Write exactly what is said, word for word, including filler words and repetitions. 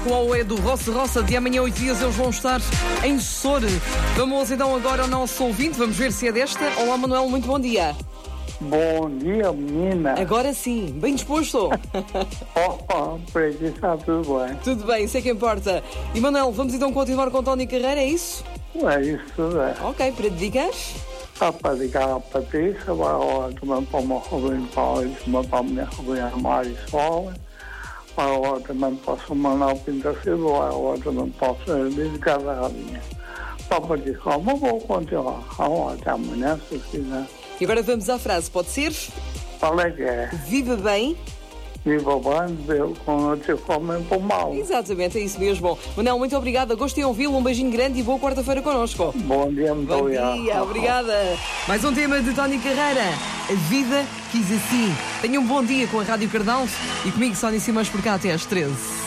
com o Oé do Roça Roça. De amanhã, oito dias, eles vão estar em Sor. Vamos então agora ao nosso ouvinte. Vamos ver se é desta. Olá, Manuel. Muito bom dia. Bom dia, menina. Agora sim. Bem disposto? Oh, por aqui está tudo bem. Tudo bem, isso é que importa. E, Manuel, vamos então continuar com o Tony Carreira, é isso? É isso, é. Ok, para dedicar? Está para dedicar a Patrícia, agora também para uma Rubem Paulo, também para a minha Rubem Armário Escola, agora também para o Manuel Pinta Silva, agora também posso dedicar a Radinha. Para participar, mas vou continuar. Vamos até amanhã, se quiser. E agora vamos à frase, pode ser? Qual é que é? Viva bem. Viva bem, viu, com notícia fome por mal. Exatamente, é isso mesmo. Manuel, muito obrigada. Gostei de ouvi-lo. Um beijinho grande e boa quarta-feira connosco. Bom dia, muito Bom obrigado. dia, obrigada. Mais um tema de Tony Carreira. A vida quis assim. Tenha um bom dia com a Rádio Cardão e comigo, Sónia Simões, por cá até às treze.